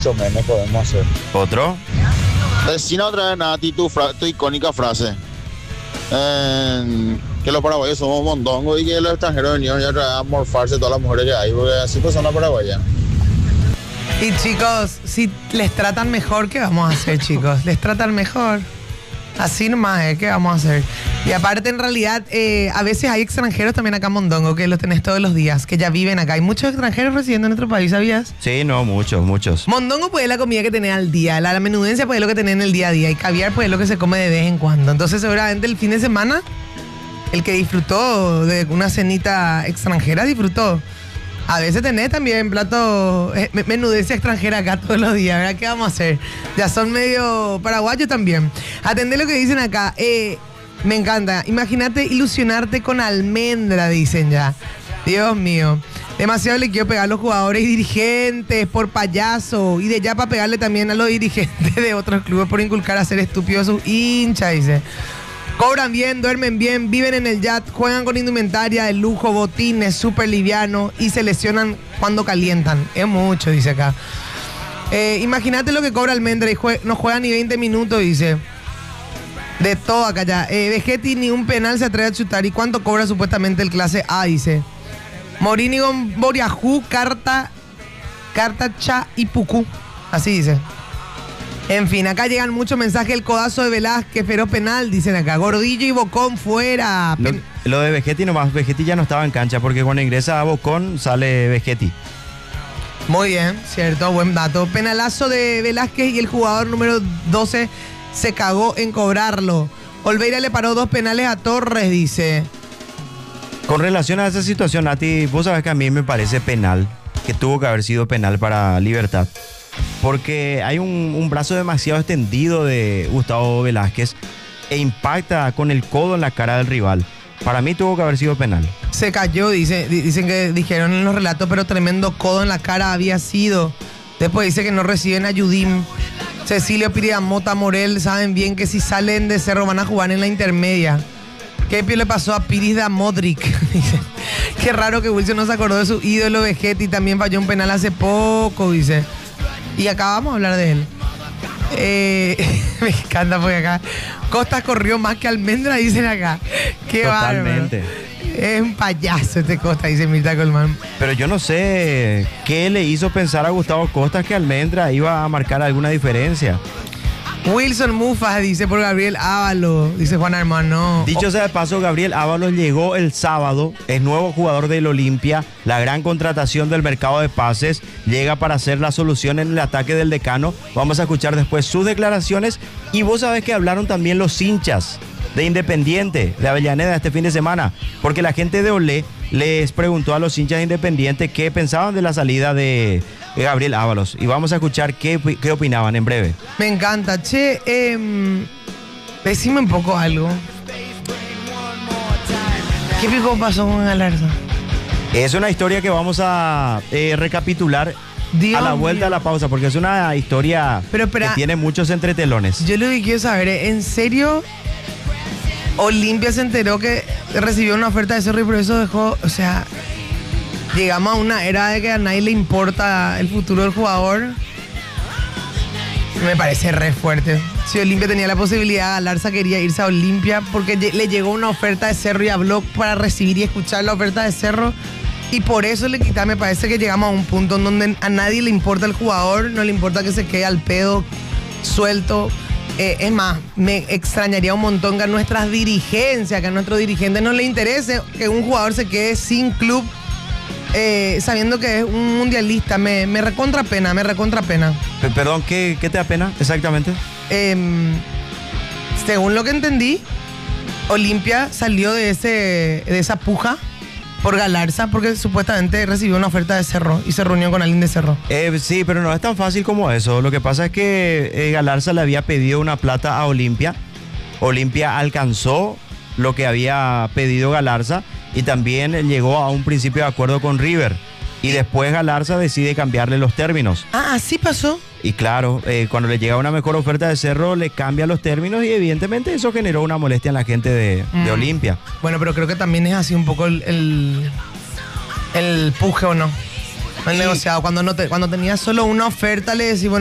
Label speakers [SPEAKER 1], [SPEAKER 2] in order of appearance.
[SPEAKER 1] mucho menos podemos hacer.
[SPEAKER 2] ¿Otro?
[SPEAKER 1] Decina otra vez, Nati, tu icónica frase. Que los paraguayos somos mondongos y que los extranjeros vinieron ya a morfarse todas las mujeres que hay, porque así pues son las paraguayas.
[SPEAKER 3] Y chicos, si les tratan mejor, ¿qué vamos a hacer, chicos? Les tratan mejor. Así nomás, ¿qué vamos a hacer? Y aparte, en realidad, a veces hay extranjeros también acá en Mondongo, que los tenés todos los días, que ya viven acá. Hay muchos extranjeros residiendo en nuestro país, ¿sabías?
[SPEAKER 2] Sí, no, muchos.
[SPEAKER 3] Mondongo pues es la comida que tenés al día, la menudencia pues es lo que tenés en el día a día, y caviar pues es lo que se come de vez en cuando. Entonces, seguramente el fin de semana, el que disfrutó de una cenita extranjera, disfrutó. A veces tenés también plato, menudencia extranjera acá todos los días, ¿verdad? ¿Qué vamos a hacer? Ya son medio paraguayos también. Atendé lo que dicen acá. Me encanta. Imagínate ilusionarte con almendra, dicen ya. Dios mío. Demasiado le quiero pegar a los jugadores y dirigentes por payaso. Y de ya para pegarle también a los dirigentes de otros clubes por inculcar a ser estúpidos a sus hinchas, dice. Cobran bien, duermen bien, viven en el yacht, juegan con indumentaria de lujo, botines, súper livianos y se lesionan cuando calientan. Es mucho, dice acá. Imagínate lo que cobra Almendra y no juega ni 20 minutos, dice. De todo acá ya. Vegetti ni un penal se atreve a chutar. ¿Y cuánto cobra supuestamente el clase A? Dice. Morini con Boriajú, Carta, Cha y Pucú. Así dice. En fin, acá llegan muchos mensajes. El codazo de Velázquez, feroz penal, dicen acá. Gordillo y Bocón fuera.
[SPEAKER 2] Lo de Vegetti nomás. Vegetti ya no estaba en cancha porque cuando ingresa a Bocón sale Vegetti.
[SPEAKER 3] Muy bien, cierto, buen dato. Penalazo de Velázquez y el jugador número 12 se cagó en cobrarlo. Olveira le paró 2 penales a Torres, dice.
[SPEAKER 2] Con relación a esa situación, Nati, vos sabés que a mí me parece penal, que tuvo que haber sido penal para Libertad. Porque hay un brazo demasiado extendido de Gustavo Velázquez e impacta con el codo en la cara del rival. Para mí tuvo que haber sido penal.
[SPEAKER 3] Se cayó, dicen que dijeron en los relatos, pero tremendo codo en la cara había sido. Después dice que no reciben a Yudim. Cecilio Piriamota, Morel, saben bien que si salen de Cerro van a jugar en la intermedia. ¿Qué le pasó a Piris da Modric? Qué raro que Wilson no se acordó de su ídolo Vegetti, también falló un penal hace poco, dice. Y acá vamos a hablar de él. Me encanta porque acá Costas corrió más que Almendra, dicen acá. Qué
[SPEAKER 2] totalmente
[SPEAKER 3] bárbaro. Es un payaso este Costa, dice Mirta Colman.
[SPEAKER 2] Pero yo no sé qué le hizo pensar a Gustavo Costas que Almendra iba a marcar alguna diferencia.
[SPEAKER 3] Wilson Mufas dice por Gabriel Ábalos, dice Juan Hermano.
[SPEAKER 2] Dicho sea de paso, Gabriel Ábalos llegó el sábado, es nuevo jugador del Olimpia, la gran contratación del mercado de pases, llega para ser la solución en el ataque del Decano. Vamos a escuchar después sus declaraciones y vos sabés que hablaron también los hinchas de Independiente, de Avellaneda este fin de semana, porque la gente de Olé les preguntó a los hinchas de Independiente qué pensaban de la salida de Gabriel Ábalos y vamos a escuchar qué opinaban en breve.
[SPEAKER 3] Me encanta, che, decime un poco algo. ¿Qué pico pasó con Galarza?
[SPEAKER 2] Es una historia que vamos a recapitular
[SPEAKER 3] Dios
[SPEAKER 2] a la vuelta
[SPEAKER 3] mío.
[SPEAKER 2] a la pausa, porque es una historia
[SPEAKER 3] Pero,
[SPEAKER 2] que tiene muchos entretelones.
[SPEAKER 3] Yo lo que quiero saber es, ¿en serio Olimpia se enteró que recibió una oferta de Cerro y por eso dejó, o sea, llegamos a una era de que a nadie le importa el futuro del jugador? Me parece re fuerte. Si Olimpia tenía la posibilidad, Galarza quería irse a Olimpia porque le llegó una oferta de Cerro y habló para recibir y escuchar la oferta de Cerro. Y por eso le quita, me parece que llegamos a un punto en donde a nadie le importa el jugador, no le importa que se quede al pedo, suelto. Es más, me extrañaría un montón que a nuestras dirigencias, que a nuestros dirigentes no les interese que un jugador se quede sin club sabiendo que es un mundialista. Me recontra pena.
[SPEAKER 2] Perdón, ¿qué te da pena exactamente?
[SPEAKER 3] Según lo que entendí, Olimpia salió de esa puja por Galarza porque supuestamente recibió una oferta de Cerro y se reunió con alguien de Cerro.
[SPEAKER 2] Sí, pero no es tan fácil como eso. Lo que pasa es que Galarza le había pedido una plata a Olimpia. Olimpia alcanzó lo que había pedido Galarza y también llegó a un principio de acuerdo con River. Y después Galarza decide cambiarle los términos.
[SPEAKER 3] Ah, así pasó.
[SPEAKER 2] Y claro, cuando le llega una mejor oferta de Cerro, le cambia los términos y evidentemente eso generó una molestia en la gente de Olimpia.
[SPEAKER 3] Bueno, pero creo que también es así un poco el puje, ¿o no? El negociado, cuando tenías solo una oferta, le decís, bueno,